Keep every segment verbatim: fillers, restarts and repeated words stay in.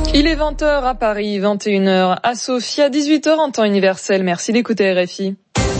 Il est vingt heures à Paris, vingt et une heures à Sofia, dix-huit heures en temps universel. Merci d'écouter R F I.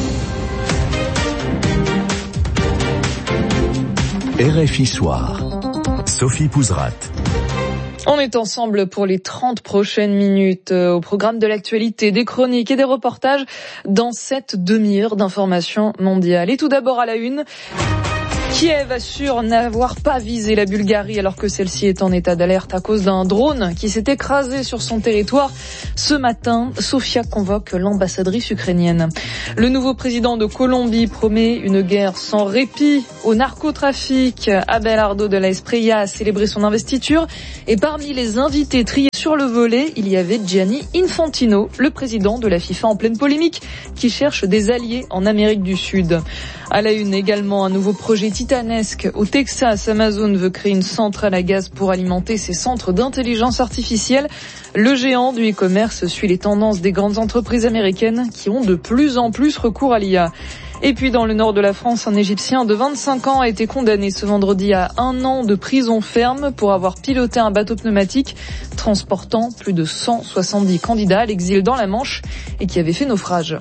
R F I Soir. Sophie Pouzrat. On est ensemble pour les trente prochaines minutes au programme de l'actualité, des chroniques et des reportages dans cette demi-heure d'information mondiale. Et tout d'abord à la une, Kiev assure n'avoir pas visé la Bulgarie alors que celle-ci est en état d'alerte à cause d'un drone qui s'est écrasé sur son territoire. Ce matin, Sofia convoque l'ambassadrice ukrainienne. Le nouveau président de Colombie promet une guerre sans répit au narcotrafic. Abelardo de la Espriella a célébré son investiture et parmi les invités triés sur le volet, il y avait Gianni Infantino, le président de la FIFA en pleine polémique, qui cherche des alliés en Amérique du Sud. À la une également, un nouveau projet titanesque. Au Texas, Amazon veut créer une centrale à gaz pour alimenter ses centres d'intelligence artificielle. Le géant du e-commerce suit les tendances des grandes entreprises américaines qui ont de plus en plus recours à l'I A. Et puis dans le nord de la France, un Égyptien de vingt-cinq ans a été condamné ce vendredi à un an de prison ferme pour avoir piloté un bateau pneumatique transportant plus de cent soixante-dix candidats à l'exil dans la Manche et qui avait fait naufrage.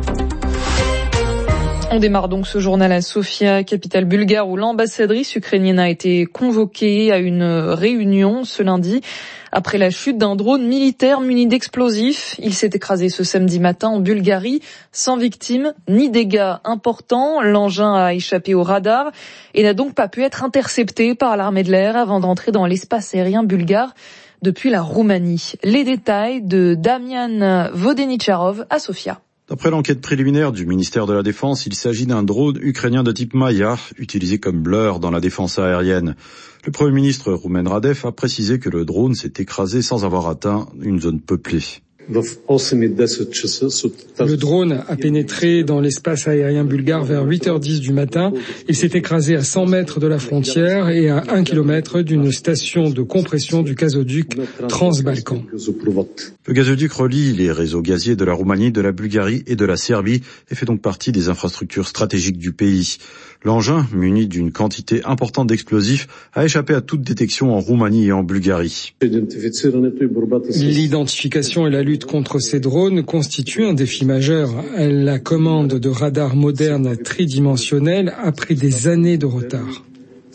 On démarre donc ce journal à Sofia, capitale bulgare, où l'ambassadrice ukrainienne a été convoquée à une réunion ce lundi après la chute d'un drone militaire muni d'explosifs. Il s'est écrasé ce samedi matin en Bulgarie, sans victimes ni dégâts importants. L'engin a échappé au radar et n'a donc pas pu être intercepté par l'armée de l'air avant d'entrer dans l'espace aérien bulgare depuis la Roumanie. Les détails de Damian Vodenicharov à Sofia. D'après l'enquête préliminaire du ministère de la Défense, il s'agit d'un drone ukrainien de type Maya, utilisé comme blur dans la défense aérienne. Le Premier ministre Rumen Radev a précisé que le drone s'est écrasé sans avoir atteint une zone peuplée. Le drone a pénétré dans l'espace aérien bulgare vers huit heures dix du matin. Il s'est écrasé à cent mètres de la frontière et à un kilomètre d'une station de compression du gazoduc Transbalkan. Le gazoduc relie les réseaux gaziers de la Roumanie, de la Bulgarie et de la Serbie et fait donc partie des infrastructures stratégiques du pays. L'engin, muni d'une quantité importante d'explosifs, a échappé à toute détection en Roumanie et en Bulgarie. L'identification et la lutte contre ces drones constituent un défi majeur. La commande de radars modernes tridimensionnels a pris des années de retard.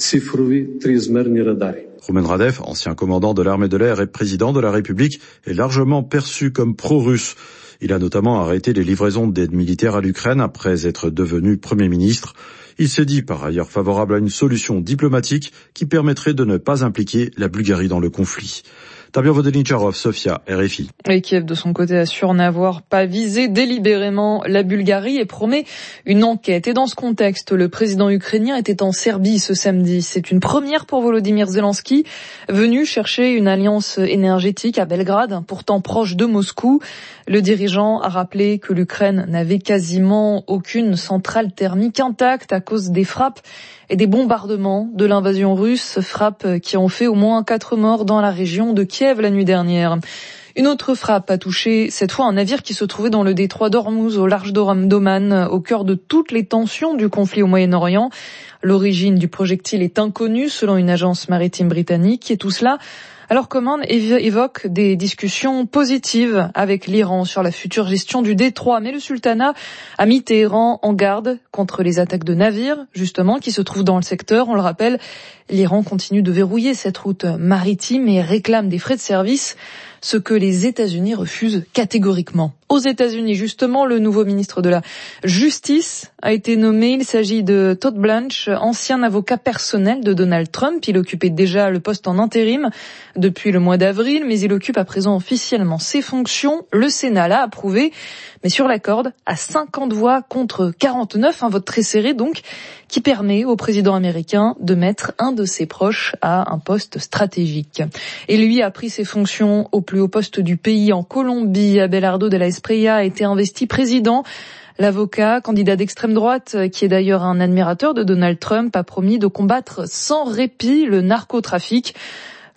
Rumen Radev, ancien commandant de l'armée de l'air et président de la République, est largement perçu comme pro-russe. Il a notamment arrêté les livraisons d'aide militaire à l'Ukraine après être devenu Premier ministre. Il s'est dit par ailleurs favorable à une solution diplomatique qui permettrait de ne pas impliquer la Bulgarie dans le conflit. Damian Vodenicharov, Sofia, R F I. Et Kiev, de son côté, assure n'avoir pas visé délibérément la Bulgarie et promet une enquête. Et dans ce contexte, le président ukrainien était en Serbie ce samedi. C'est une première pour Volodymyr Zelensky, venu chercher une alliance énergétique à Belgrade, pourtant proche de Moscou. Le dirigeant a rappelé que l'Ukraine n'avait quasiment aucune centrale thermique intacte à cause des frappes et des bombardements de l'invasion russe, frappes qui ont fait au moins quatre morts dans la région de Kiev la nuit dernière. Une autre frappe a touché cette fois un navire qui se trouvait dans le détroit d'Ormuz au large d'Oman, au cœur de toutes les tensions du conflit au Moyen-Orient. L'origine du projectile est inconnue selon une agence maritime britannique et tout cela alors qu'Oman évoque des discussions positives avec l'Iran sur la future gestion du détroit. Mais le sultanat a mis Téhéran en garde contre les attaques de navires, justement, qui se trouvent dans le secteur. On le rappelle, l'Iran continue de verrouiller cette route maritime et réclame des frais de service, ce que les États-Unis refusent catégoriquement. Aux États-Unis, justement, le nouveau ministre de la Justice a été nommé. Il s'agit de Todd Blanche, ancien avocat personnel de Donald Trump. Il occupait déjà le poste en intérim depuis le mois d'avril, mais il occupe à présent officiellement ses fonctions. Le Sénat l'a approuvé, mais sur la corde, à cinquante voix contre quarante-neuf, un vote très serré donc, qui permet au président américain de mettre un de ses proches à un poste stratégique. Et lui a pris ses fonctions au plus haut poste du pays en Colombie. Abelardo de la Espriella a été investi président. L'avocat, candidat d'extrême droite, qui est d'ailleurs un admirateur de Donald Trump, a promis de combattre sans répit le narcotrafic.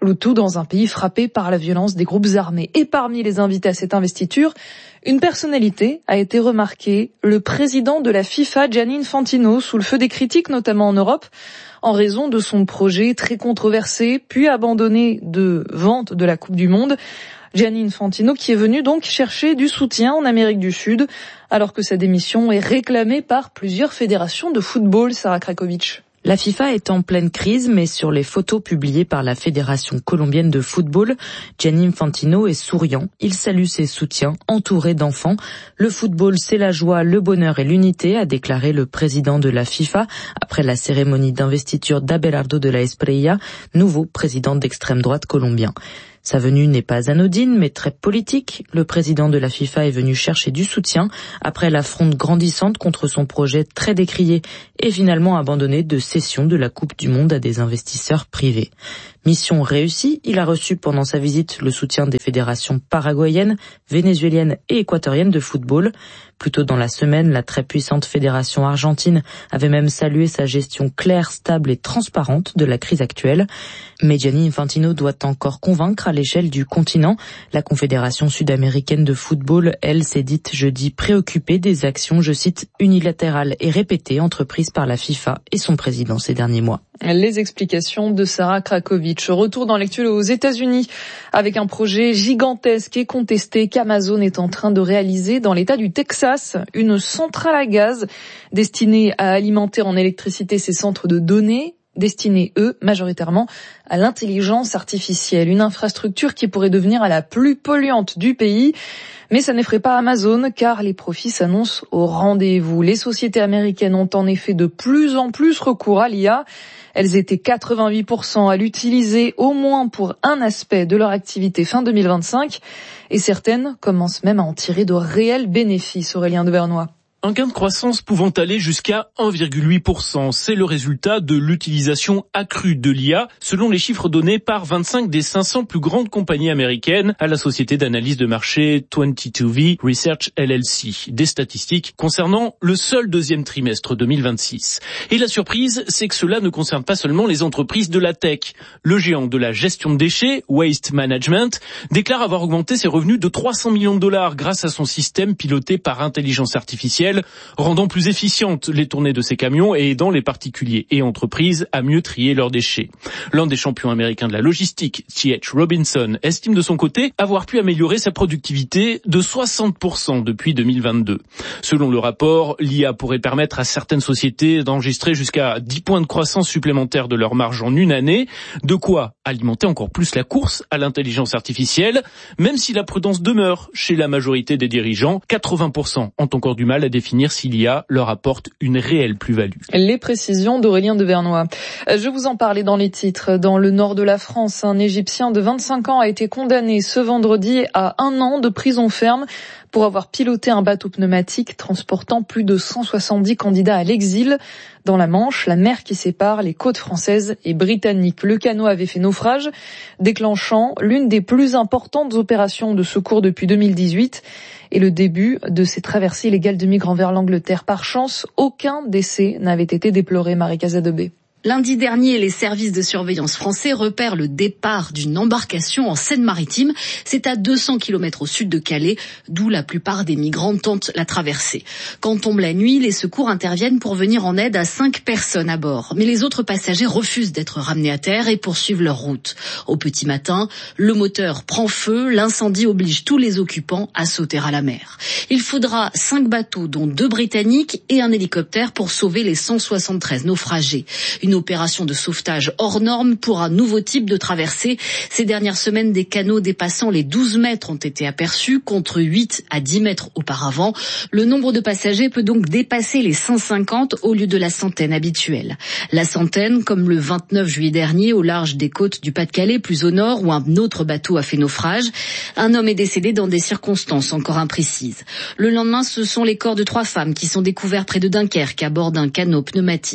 Le tout dans un pays frappé par la violence des groupes armés. Et parmi les invités à cette investiture, une personnalité a été remarquée, le président de la FIFA, Gianni Infantino, sous le feu des critiques, notamment en Europe, en raison de son projet très controversé, puis abandonné de vente de la Coupe du Monde. Gianni Infantino qui est venu donc chercher du soutien en Amérique du Sud, alors que sa démission est réclamée par plusieurs fédérations de football. Sarah Krakovic. La FIFA est en pleine crise, mais sur les photos publiées par la Fédération colombienne de football, Gianni Infantino est souriant. Il salue ses soutiens, entouré d'enfants. Le football, c'est la joie, le bonheur et l'unité, a déclaré le président de la FIFA après la cérémonie d'investiture d'Abelardo de la Espriella, nouveau président d'extrême droite colombien. Sa venue n'est pas anodine, mais très politique. Le président de la FIFA est venu chercher du soutien après la fronde grandissante contre son projet très décrié et finalement abandonné de cession de la Coupe du Monde à des investisseurs privés. Mission réussie, il a reçu pendant sa visite le soutien des fédérations paraguayennes, vénézuéliennes et équatoriennes de football. Plus tôt dans la semaine, la très puissante fédération argentine avait même salué sa gestion claire, stable et transparente de la crise actuelle. Mais Gianni Infantino doit encore convaincre à l'échelle du continent. La Confédération sud-américaine de football, elle, s'est dite jeudi préoccupée des actions, je cite, unilatérales et répétées entreprises par la FIFA et son président ces derniers mois. Les explications de Sarah Krakovic. Retour dans l'actuel aux États-Unis avec un projet gigantesque et contesté qu'Amazon est en train de réaliser dans l'État du Texas. Une centrale à gaz destinée à alimenter en électricité ses centres de données, destinés, eux, majoritairement à l'intelligence artificielle. Une infrastructure qui pourrait devenir la plus polluante du pays. Mais ça n'effraie pas Amazon car les profits s'annoncent au rendez-vous. Les sociétés américaines ont en effet de plus en plus recours à l'I A. Elles étaient quatre-vingt-huit pour cent à l'utiliser au moins pour un aspect de leur activité fin deux mille vingt-cinq. Et certaines commencent même à en tirer de réels bénéfices. Aurélien Devernois. Un gain de croissance pouvant aller jusqu'à un virgule huit pour cent. C'est le résultat de l'utilisation accrue de l'I A, selon les chiffres donnés par vingt-cinq des cinq cents plus grandes compagnies américaines à la société d'analyse de marché vingt-deux V Research L L C. Des statistiques concernant le seul deuxième trimestre deux mille vingt-six. Et la surprise, c'est que cela ne concerne pas seulement les entreprises de la tech. Le géant de la gestion de déchets, Waste Management, déclare avoir augmenté ses revenus de trois cents millions de dollars grâce à son système piloté par intelligence artificielle, rendant plus efficientes les tournées de ces camions et aidant les particuliers et entreprises à mieux trier leurs déchets. L'un des champions américains de la logistique, T H Robinson, estime de son côté avoir pu améliorer sa productivité de soixante pour cent depuis deux mille vingt-deux. Selon le rapport, l'I A pourrait permettre à certaines sociétés d'enregistrer jusqu'à dix points de croissance supplémentaires de leur marge en une année, de quoi alimenter encore plus la course à l'intelligence artificielle, même si la prudence demeure chez la majorité des dirigeants. quatre-vingts pour cent ont encore du mal à définir si l'I A leur apporte une réelle plus-value. Les précisions d'Aurélien Devernois. Je vous en parlais dans les titres. Dans le nord de la France, un Égyptien de vingt-cinq ans a été condamné ce vendredi à un an de prison ferme pour avoir piloté un bateau pneumatique transportant plus de cent soixante-dix candidats à l'exil dans la Manche, la mer qui sépare les côtes françaises et britanniques. Le canot avait fait naufrage, déclenchant l'une des plus importantes opérations de secours depuis deux mille dix-huit et le début de ces traversées illégales de migrants vers l'Angleterre. Par chance, aucun décès n'avait été déploré. Marie Casadebé. Lundi dernier, les services de surveillance français repèrent le départ d'une embarcation en Seine-Maritime. C'est à deux cents kilomètres au sud de Calais, d'où la plupart des migrants tentent la traversée. Quand tombe la nuit, les secours interviennent pour venir en aide à cinq personnes à bord. Mais les autres passagers refusent d'être ramenés à terre et poursuivent leur route. Au petit matin, le moteur prend feu, l'incendie oblige tous les occupants à sauter à la mer. Il faudra cinq bateaux, dont deux britanniques et un hélicoptère pour sauver les cent soixante-treize naufragés. Une Une opération de sauvetage hors norme pour un nouveau type de traversée. Ces dernières semaines, des canots dépassant les douze mètres ont été aperçus, contre huit à dix mètres auparavant. Le nombre de passagers peut donc dépasser les cent cinquante au lieu de la centaine habituelle. La centaine, comme le vingt-neuf juillet dernier, au large des côtes du Pas-de-Calais, plus au nord, où un autre bateau a fait naufrage. Un homme est décédé dans des circonstances encore imprécises. Le lendemain, ce sont les corps de trois femmes qui sont découverts près de Dunkerque à bord d'un canot pneumatique.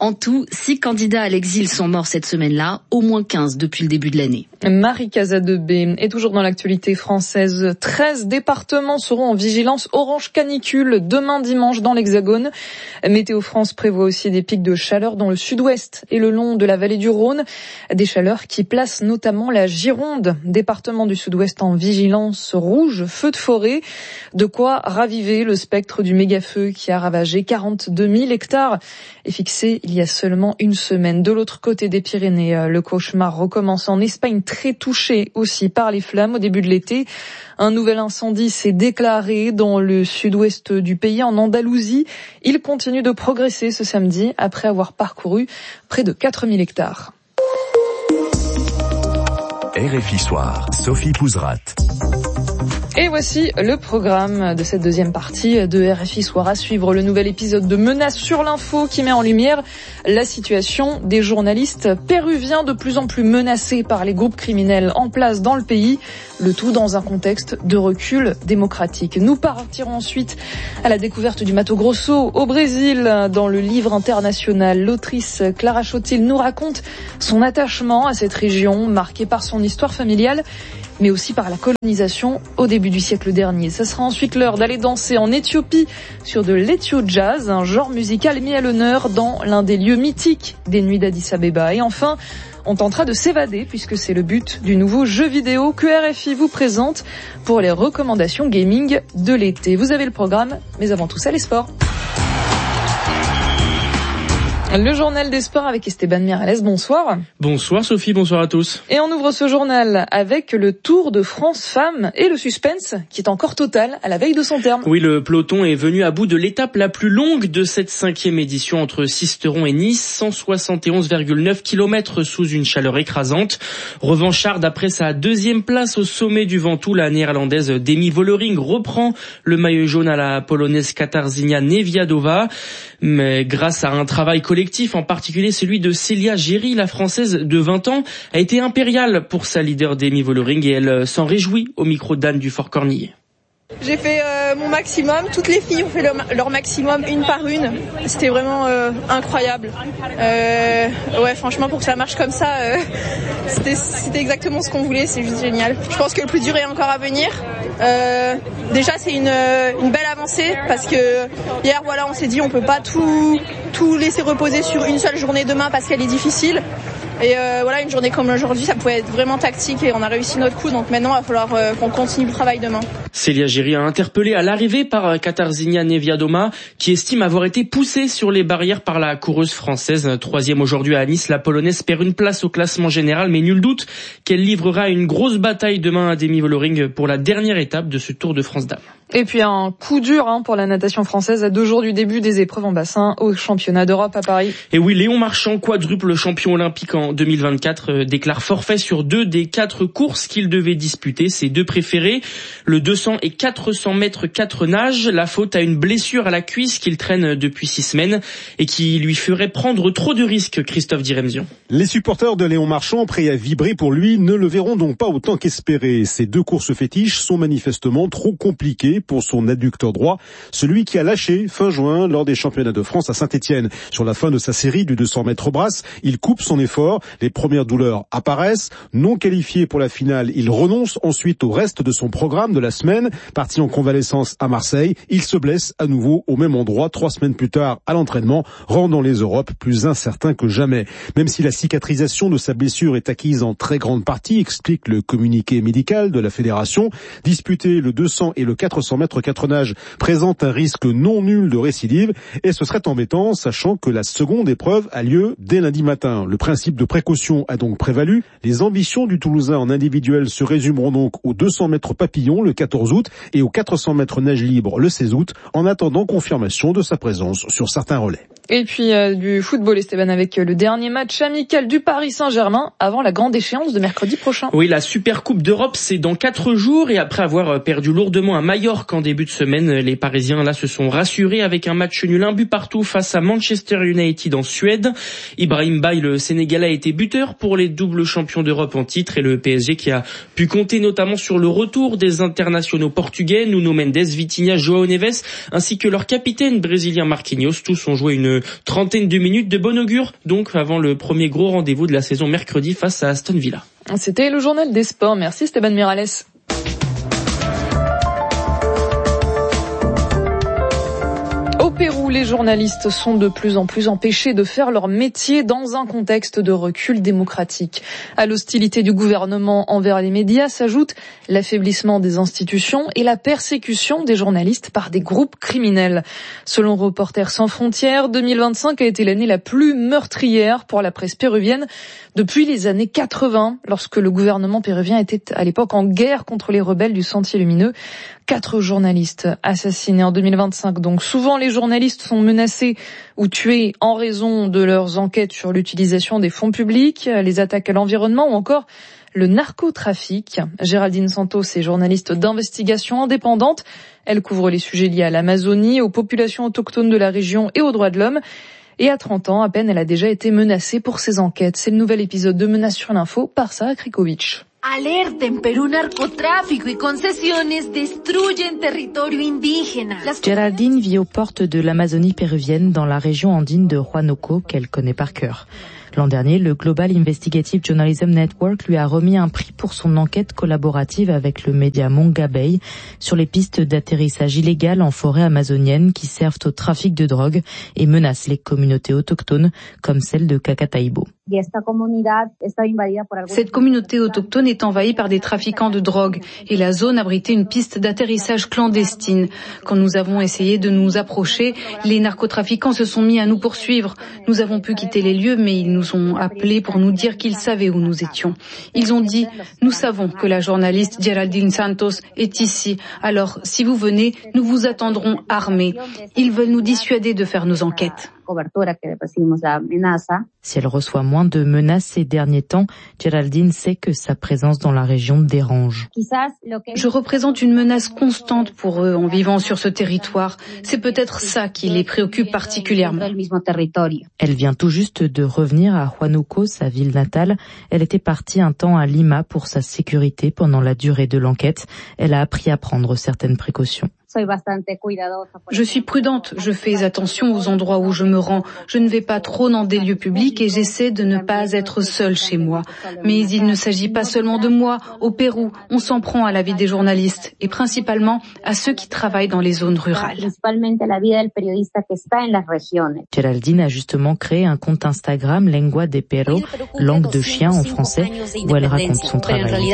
En tout, six candidats à l'exil sont morts cette semaine-là, au moins quinze depuis le début de l'année. Marie Casadebé est toujours dans l'actualité française. treize départements seront en vigilance orange canicule demain dimanche dans l'Hexagone. Météo France prévoit aussi des pics de chaleur dans le sud-ouest et le long de la vallée du Rhône. Des chaleurs qui placent notamment la Gironde, département du sud-ouest en vigilance rouge, feu de forêt. De quoi raviver le spectre du méga-feu qui a ravagé quarante-deux mille hectares et fixé il y a seulement une semaine. De l'autre côté des Pyrénées, le cauchemar recommence en Espagne, très touché aussi par les flammes au début de l'été. Un nouvel incendie s'est déclaré dans le sud-ouest du pays, en Andalousie. Il continue de progresser ce samedi après avoir parcouru près de quatre mille hectares. R F I Soir, Sophie Pouzrat. Et voici le programme de cette deuxième partie de R F I Soir. À suivre le nouvel épisode de Menaces sur l'info qui met en lumière la situation des journalistes péruviens de plus en plus menacés par les groupes criminels en place dans le pays. Le tout dans un contexte de recul démocratique. Nous partirons ensuite à la découverte du Mato Grosso au Brésil. Dans le livre international, l'autrice Clara Chotil nous raconte son attachement à cette région marquée par son histoire familiale, mais aussi par la colonisation au début du siècle dernier. Ça sera ensuite l'heure d'aller danser en Éthiopie sur de l'Ethio Jazz, un genre musical mis à l'honneur dans l'un des lieux mythiques des nuits d'Addis Abeba. Et enfin, on tentera de s'évader puisque c'est le but du nouveau jeu vidéo que R F I vous présente pour les recommandations gaming de l'été. Vous avez le programme, mais avant tout ça, les sports. Le journal des sports avec Esteban Miralles, bonsoir. Bonsoir Sophie, bonsoir à tous. Et on ouvre ce journal avec le Tour de France Femmes et le suspense qui est encore total à la veille de son terme. Oui, le peloton est venu à bout de l'étape la plus longue de cette cinquième édition entre Sisteron et Nice, cent soixante et onze virgule neuf kilomètres sous une chaleur écrasante. Revancharde après sa deuxième place au sommet du Ventoux, la néerlandaise Demi Vollering reprend le maillot jaune à la polonaise Katarzyna Niewiadoma. Mais grâce à un travail collectif, en particulier celui de Célia Géry, la française de vingt ans, a été impériale pour sa leader Demi Vollering et elle s'en réjouit au micro d'Anne Dufort-Cornillet. J'ai fait euh, mon maximum, toutes les filles ont fait leur, leur maximum une par une, c'était vraiment euh, incroyable. Euh, ouais, franchement pour que ça marche comme ça, euh, c'était, c'était exactement ce qu'on voulait, c'est juste génial. Je pense que le plus dur est encore à venir. Euh, déjà c'est une, une belle avancée parce que hier voilà on s'est dit on peut pas tout, tout laisser reposer sur une seule journée demain parce qu'elle est difficile. Et euh, voilà, une journée comme aujourd'hui, ça pouvait être vraiment tactique et on a réussi notre coup. Donc maintenant, il va falloir euh, qu'on continue le travail demain. Célia Géry a interpellé à l'arrivée par Katarzyna Niewiadoma, qui estime avoir été poussée sur les barrières par la coureuse française. Troisième aujourd'hui à Nice, la Polonaise perd une place au classement général, mais nul doute qu'elle livrera une grosse bataille demain à Demi Vollering pour la dernière étape de ce Tour de France Dames. Et puis un coup dur hein, pour la natation française à deux jours du début des épreuves en bassin au championnat d'Europe à Paris. Et oui, Léon Marchand, quadruple champion olympique en deux mille vingt-quatre, euh, déclare forfait sur deux des quatre courses qu'il devait disputer. Ses deux préférés, le deux cents et quatre cents mètres quatre nages. La faute à une blessure à la cuisse qu'il traîne depuis six semaines et qui lui ferait prendre trop de risques, Christophe Diremzion. Les supporters de Léon Marchand, prêts à vibrer pour lui, ne le verront donc pas autant qu'espéré. Ces deux courses fétiches sont manifestement trop compliquées pour son adducteur droit, celui qui a lâché fin juin lors des championnats de France à Saint-Étienne. Sur la fin de sa série du deux cents mètres brasse, il coupe son effort, les premières douleurs apparaissent, non qualifié pour la finale, il renonce ensuite au reste de son programme de la semaine, parti en convalescence à Marseille, il se blesse à nouveau au même endroit trois semaines plus tard à l'entraînement, rendant les Europes plus incertains que jamais. Même si la cicatrisation de sa blessure est acquise en très grande partie, explique le communiqué médical de la fédération, disputer le deux cents et le quatre cents mètres quatre nages présente un risque non nul de récidive et ce serait embêtant sachant que la seconde épreuve a lieu dès lundi matin. Le principe de précaution a donc prévalu. Les ambitions du Toulousain en individuel se résumeront donc aux deux cents mètres papillon le quatorze août et aux quatre cents mètres nage libre le seize août en attendant confirmation de sa présence sur certains relais. Et puis euh, du football, Esteban, avec le dernier match amical du Paris Saint-Germain avant la grande échéance de mercredi prochain. Oui, la Super Coupe d'Europe, c'est dans quatre jours et après avoir perdu lourdement à Majorque en début de semaine, les Parisiens là se sont rassurés avec un match nul un but partout face à Manchester United en Suède. Ibrahim Baye, le Sénégalais, a été buteur pour les doubles champions d'Europe en titre et le P S G qui a pu compter notamment sur le retour des internationaux portugais, Nuno Mendes, Vitinha, João Neves, ainsi que leur capitaine brésilien Marquinhos. Tous ont joué une trentaine de minutes de bon augure, donc avant le premier gros rendez-vous de la saison mercredi face à Aston Villa. C'était le journal des sports. Merci Stéphane Mirales. Au Pérou, les journalistes sont de plus en plus empêchés de faire leur métier dans un contexte de recul démocratique. À l'hostilité du gouvernement envers les médias s'ajoute l'affaiblissement des institutions et la persécution des journalistes par des groupes criminels. Selon Reporters sans frontières, deux mille vingt-cinq a été l'année la plus meurtrière pour la presse péruvienne depuis les années quatre-vingts, lorsque le gouvernement péruvien était à l'époque en guerre contre les rebelles du Sentier Lumineux. Quatre journalistes assassinés en deux mille vingt-cinq. Donc souvent les journalistes sont menacés ou tués en raison de leurs enquêtes sur l'utilisation des fonds publics, les attaques à l'environnement ou encore le narcotrafic. Géraldine Santos est journaliste d'investigation indépendante. Elle couvre les sujets liés à l'Amazonie, aux populations autochtones de la région et aux droits de l'homme. Et à trente ans, à peine, elle a déjà été menacée pour ses enquêtes. C'est le nouvel épisode de Menaces sur l'info par Sarah Krikovic. Alerta, en Perú narcotráfico y concesiones destruyen territorio indígena. Géraldine vit aux portes de l'Amazonie péruvienne dans la région andine de Huánuco qu'elle connaît par cœur. L'an dernier, le Global Investigative Journalism Network lui a remis un prix pour son enquête collaborative avec le média Mongabay sur les pistes d'atterrissage illégal en forêt amazonienne qui servent au trafic de drogue et menacent les communautés autochtones comme celle de Cacataíbo. Cette communauté autochtone est envahie par des trafiquants de drogue et la zone abritait une piste d'atterrissage clandestine. Quand nous avons essayé de nous approcher, les narcotrafiquants se sont mis à nous poursuivre. Nous avons pu quitter les lieux, mais ils nous ont appelés pour nous dire qu'ils savaient où nous étions. Ils ont dit « Nous savons que la journaliste Géraldine Santos est ici, alors si vous venez, nous vous attendrons armés. » Ils veulent nous dissuader de faire nos enquêtes. Si elle reçoit moins de menaces ces derniers temps, Géraldine sait que sa présence dans la région dérange. Je représente une menace constante pour eux en vivant sur ce territoire. C'est peut-être ça qui les préoccupe particulièrement. Elle vient tout juste de revenir à Huánuco, sa ville natale. Elle était partie un temps à Lima pour sa sécurité pendant la durée de l'enquête. Elle a appris à prendre certaines précautions. Je suis prudente, je fais attention aux endroits où je me rends. Je ne vais pas trop dans des lieux publics et j'essaie de ne pas être seule chez moi. Mais il ne s'agit pas seulement de moi. Au Pérou, on s'en prend à la vie des journalistes et principalement à ceux qui travaillent dans les zones rurales. Géraldine a justement créé un compte Instagram Lengua de Perro, langue de chien en français, où elle raconte son travail.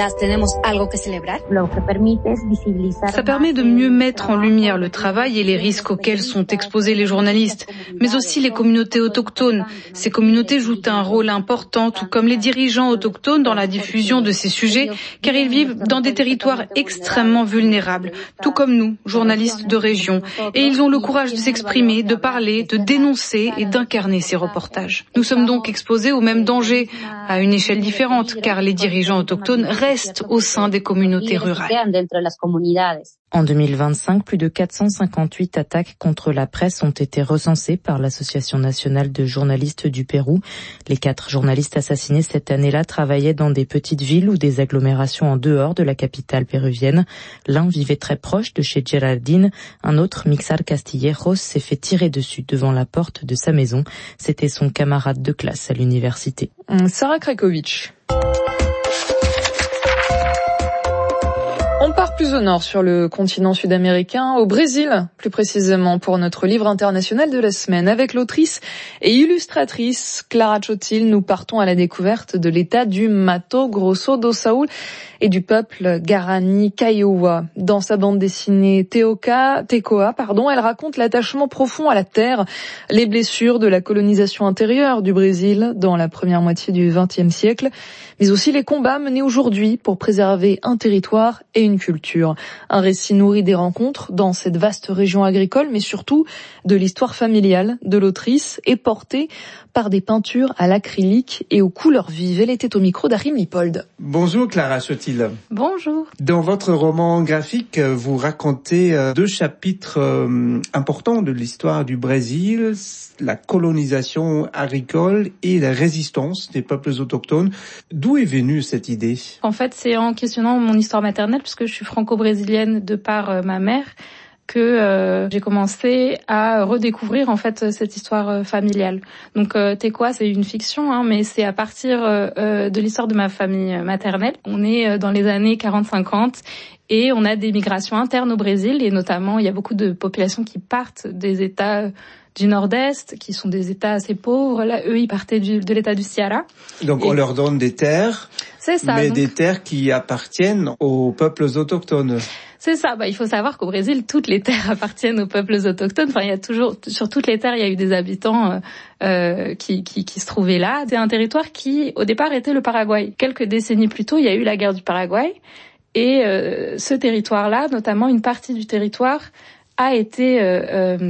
Ça permet de mieux mettre en lumière le travail et les risques auxquels sont exposés les journalistes, mais aussi les communautés autochtones. Ces communautés jouent un rôle important, tout comme les dirigeants autochtones dans la diffusion de ces sujets, car ils vivent dans des territoires extrêmement vulnérables, tout comme nous, journalistes de région, et ils ont le courage de s'exprimer, de parler, de dénoncer et d'incarner ces reportages. Nous sommes donc exposés aux mêmes dangers, à une échelle différente, car les dirigeants autochtones restent au sein des communautés rurales. En deux mille vingt-cinq, plus de quatre cent cinquante-huit attaques contre la presse ont été recensées par l'Association nationale de journalistes du Pérou. Les quatre journalistes assassinés cette année-là travaillaient dans des petites villes ou des agglomérations en dehors de la capitale péruvienne. L'un vivait très proche de chez Géraldine. Un autre, Mixar Castillejos, s'est fait tirer dessus devant la porte de sa maison. C'était son camarade de classe à l'université. Sarah Krikovic. On part plus au nord sur le continent sud-américain, au Brésil, plus précisément pour notre livre international de la semaine. Avec l'autrice et illustratrice Clara Chotil, nous partons à la découverte de l'état du Mato Grosso do Sul et du peuple Guarani Kaiowá. Dans sa bande dessinée Teoka, Tecoa, pardon, elle raconte l'attachement profond à la terre, les blessures de la colonisation intérieure du Brésil dans la première moitié du vingtième siècle, mais aussi les combats menés aujourd'hui pour préserver un territoire et une culture. Un récit nourri des rencontres dans cette vaste région agricole, mais surtout de l'histoire familiale de l'autrice et porté par des peintures à l'acrylique et aux couleurs vives. Elle était au micro d'Arim Lipold. Bonjour Clara Chotil. Bonjour. Dans votre roman graphique, vous racontez deux chapitres importants de l'histoire du Brésil, la colonisation agricole et la résistance des peuples autochtones. D'où est venue cette idée? En fait, c'est en questionnant mon histoire maternelle, puisque je suis franco-brésilienne de par euh, ma mère. que euh, j'ai commencé à redécouvrir en fait cette histoire euh, familiale. Donc euh, Tekoa, c'est une fiction, hein, mais c'est à partir euh, de l'histoire de ma famille maternelle. On est dans les années quarante cinquante et on a des migrations internes au Brésil, et notamment il y a beaucoup de populations qui partent des États du Nord-Est, qui sont des États assez pauvres. Là, eux, ils partaient du, de l'État du Ceará. Donc et... on leur donne des terres, c'est ça, mais donc... des terres qui appartiennent aux peuples autochtones. C'est ça. Bah, il faut savoir qu'au Brésil, toutes les terres appartiennent aux peuples autochtones. Enfin, il y a toujours, sur toutes les terres, il y a eu des habitants euh, qui, qui, qui se trouvaient là. C'est un territoire qui, au départ, était le Paraguay. Quelques décennies plus tôt, il y a eu la guerre du Paraguay, et euh, ce territoire-là, notamment une partie du territoire, a été euh, euh,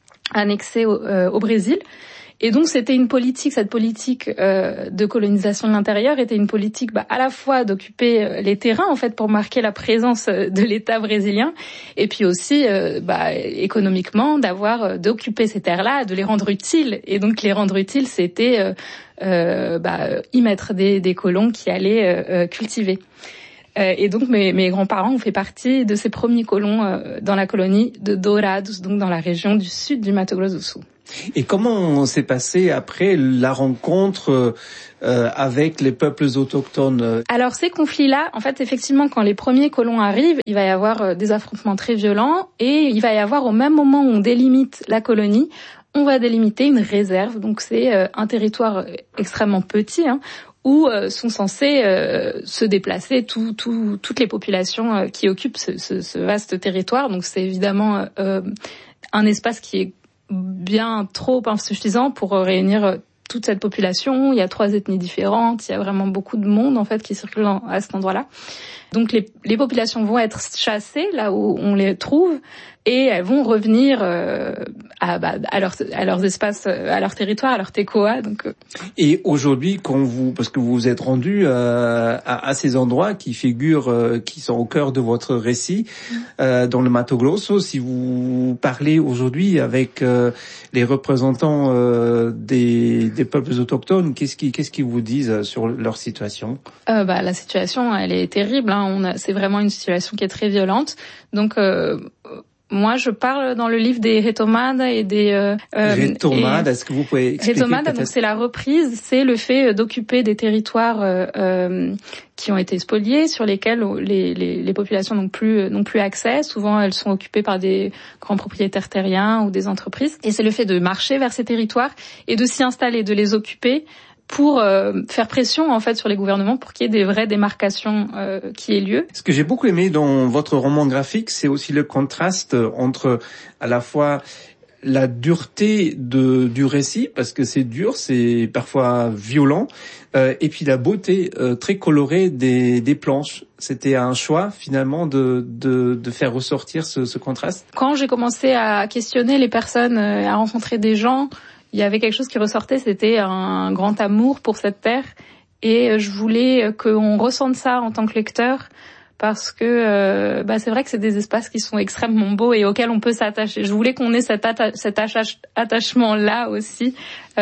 annexé au, euh, au Brésil. Et donc c'était une politique, cette politique euh, de colonisation de l'intérieur était une politique bah, à la fois d'occuper les terrains en fait pour marquer la présence de l'État brésilien, et puis aussi euh, bah, économiquement d'avoir euh, d'occuper ces terres-là, de les rendre utiles. Et donc les rendre utiles, c'était euh, euh, bah, y mettre des, des colons qui allaient euh, cultiver. Euh, et donc mes, mes grands-parents ont fait partie de ces premiers colons euh, dans la colonie de Dourados, donc dans la région du sud du Mato Grosso do Sul. Et comment s'est passé après la rencontre euh, avec les peuples autochtones? Alors ces conflits-là, en fait, effectivement, quand les premiers colons arrivent, il va y avoir euh, des affrontements très violents, et il va y avoir au même moment où on délimite la colonie, on va délimiter une réserve. Donc c'est euh, un territoire extrêmement petit, hein, où euh, sont censés euh, se déplacer tout, tout, toutes les populations euh, qui occupent ce, ce, ce vaste territoire. Donc c'est évidemment euh, un espace qui est bien trop insuffisant pour réunir toute cette population. Il y a trois ethnies différentes, il y a vraiment beaucoup de monde en fait qui circule à cet endroit-là. Donc les, les populations vont être chassées là où on les trouve, et elles vont revenir euh, à, bah, à, leur, à leurs espaces, à leur territoire, à leur Tekoa. Donc. Euh. Et aujourd'hui, quand vous, parce que vous vous êtes rendu euh, à, à ces endroits qui figurent, euh, qui sont au cœur de votre récit, euh, dans le Mato Grosso, si vous parlez aujourd'hui avec euh, les représentants euh, des, des peuples autochtones, qu'est-ce qui, qu'est-ce qu'ils vous disent sur leur situation? euh, bah, La situation, elle est terrible. Hein. On a, c'est vraiment une situation qui est très violente. Donc euh, moi, je parle dans le livre des retomadas et des... Euh, retomadas, est-ce que vous pouvez expliquer? Retomadas, donc c'est la reprise, c'est le fait d'occuper des territoires euh, euh, qui ont été spoliés, sur lesquels les, les, les populations n'ont plus, n'ont plus accès. Souvent, elles sont occupées par des grands propriétaires terriens ou des entreprises. Et c'est le fait de marcher vers ces territoires et de s'y installer, de les occuper, pour euh, faire pression en fait sur les gouvernements pour qu'il y ait des vraies démarcations euh, qui aient lieu. Ce que j'ai beaucoup aimé dans votre roman graphique, c'est aussi le contraste entre à la fois la dureté de du récit, parce que c'est dur, c'est parfois violent, euh, et puis la beauté euh, très colorée des des planches. C'était un choix finalement de de de faire ressortir ce, ce contraste. Quand j'ai commencé à questionner les personnes, à rencontrer des gens, il y avait quelque chose qui ressortait, c'était un grand amour pour cette terre, et je voulais qu'on ressente ça en tant que lecteur, parce que euh, bah c'est vrai que c'est des espaces qui sont extrêmement beaux et auxquels on peut s'attacher. Je voulais qu'on ait cet, atta- cet attache- attachement-là aussi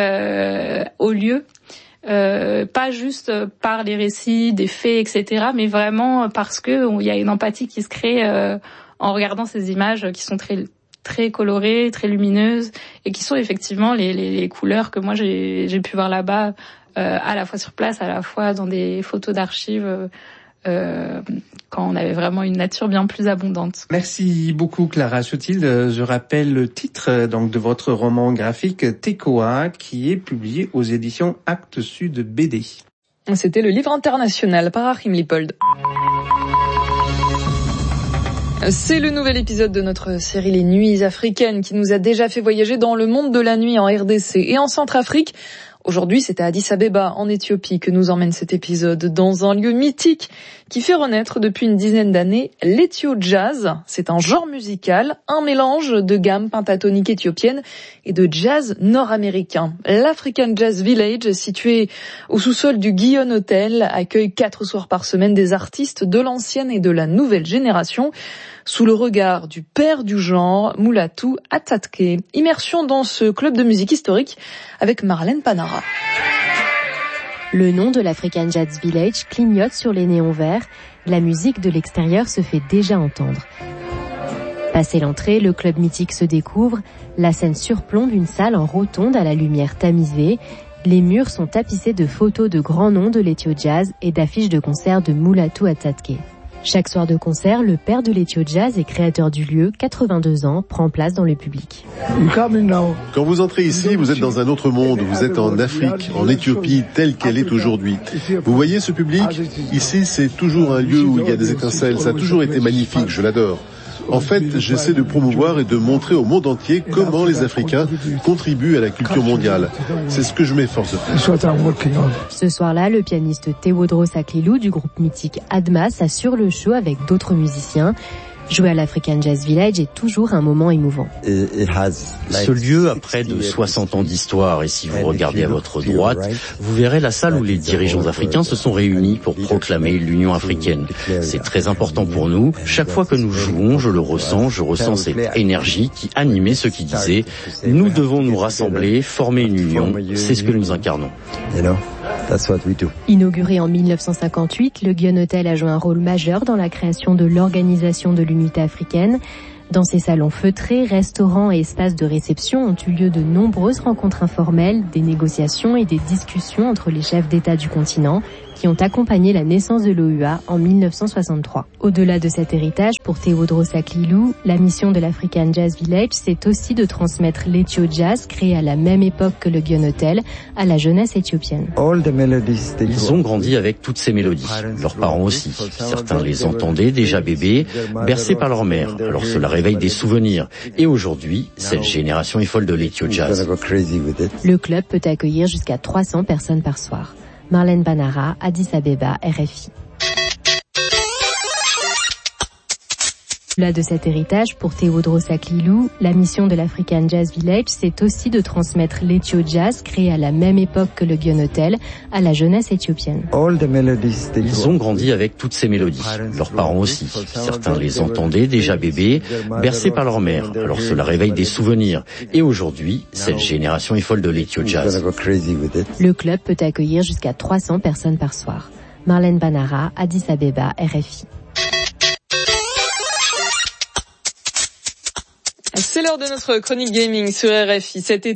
euh, au lieu, euh, pas juste par les récits, des faits, et cetera, mais vraiment parce que il y a une empathie qui se crée euh, en regardant ces images qui sont très très colorées, très lumineuses, et qui sont effectivement les, les, les couleurs que moi j'ai, j'ai pu voir là-bas, euh, à la fois sur place, à la fois dans des photos d'archives, euh, quand on avait vraiment une nature bien plus abondante. Merci beaucoup Clara Chotilde. Je rappelle le titre donc de votre roman graphique Tekoa, qui est publié aux éditions Actes Sud B D. C'était le livre international par Achim Lippold. C'est le nouvel épisode de notre série Les Nuits africaines qui nous a déjà fait voyager dans le monde de la nuit en R D C et en Centrafrique. Aujourd'hui, c'est à Addis Abeba, en Éthiopie, que nous emmène cet épisode, dans un lieu mythique qui fait renaître depuis une dizaine d'années l'Ethio-Jazz. C'est un genre musical, un mélange de gamme pentatonique éthiopienne et de jazz nord-américain. L'African Jazz Village, situé au sous-sol du Guion Hotel, accueille quatre soirs par semaine des artistes de l'ancienne et de la nouvelle génération, sous le regard du père du genre, Mulatu Atatke. Immersion dans ce club de musique historique avec Marlène Panara. Le nom de l'African Jazz Village clignote sur les néons verts. La musique de l'extérieur se fait déjà entendre. Passé l'entrée, le club mythique se découvre. La scène surplombe une salle en rotonde à la lumière tamisée. Les murs sont tapissés de photos de grands noms de l'Ethio Jazz et d'affiches de concerts de Mulatu Atatke. Chaque soir de concert, le père de l'Ethio Jazz et créateur du lieu, quatre-vingt-deux ans, prend place dans le public. Quand vous entrez ici, vous êtes dans un autre monde. Vous êtes en Afrique, en Éthiopie, telle qu'elle est aujourd'hui. Vous voyez ce public? Ici, c'est toujours un lieu où il y a des étincelles. Ça a toujours été magnifique, je l'adore. En fait, j'essaie de promouvoir et de montrer au monde entier comment les Africains contribuent à la culture mondiale. C'est ce que je m'efforce de faire. Ce soir-là, le pianiste Tewodros Aklilou du groupe mythique Admas assure le show avec d'autres musiciens. Jouer à l'African Jazz Village est toujours un moment émouvant. Ce lieu a près de soixante ans d'histoire et si vous regardez à votre droite, vous verrez la salle où les dirigeants africains se sont réunis pour proclamer l'Union africaine. C'est très important pour nous. Chaque fois que nous jouons, je le ressens, je ressens cette énergie qui animait ceux qui disaient « Nous devons nous rassembler, former une union ». C'est ce que nous incarnons. Inauguré en mille neuf cent cinquante-huit, le Guion Hotel a joué un rôle majeur dans la création de l'Organisation de l'Unité africaine. Dans ces salons feutrés, restaurants et espaces de réception ont eu lieu de nombreuses rencontres informelles, des négociations et des discussions entre les chefs d'État du continent qui ont accompagné la naissance de l'O U A en mille neuf cent soixante-trois. Au-delà de cet héritage, pour Tewodros Aklilou, la mission de l'African Jazz Village, c'est aussi de transmettre l'Ethio Jazz, créé à la même époque que le Guion Hotel, à la jeunesse éthiopienne. Ils ont grandi avec toutes ces mélodies, leurs parents aussi. Certains les entendaient déjà bébés, bercés par leur mère, alors cela réveille des souvenirs. Et aujourd'hui, cette génération est folle de l'Ethio Jazz. Le club peut accueillir jusqu'à trois cents personnes par soir. Marlène Banara, Addis Abeba, R F I. Au-delà de cet héritage, pour Tewodros Aklilou, la mission de l'African Jazz Village, c'est aussi de transmettre l'Ethio Jazz, créé à la même époque que le Guion Hotel, à la jeunesse éthiopienne. Ils ont grandi avec toutes ces mélodies, leurs parents aussi. Certains les entendaient déjà bébés, bercés par leur mère, alors cela réveille des souvenirs. Et aujourd'hui, cette génération est folle de l'Ethio Jazz. Le club peut accueillir jusqu'à trois cents personnes par soir. Marlène Banara, Addis Abeba, R F I. C'est l'heure de notre chronique gaming sur R F I. Cet été,